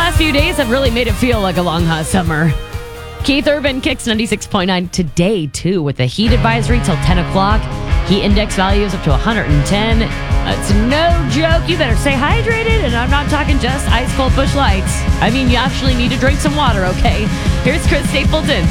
last few days have really made it feel like a long hot summer. Keith Urban Kicks 96.9 today, too, with a heat advisory till 10 o'clock. Heat index values up to 110. It's no joke. You better stay hydrated, and I'm not talking just ice cold Busch Lights. I mean, you actually need to drink some water, okay? Here's Chris Stapleton.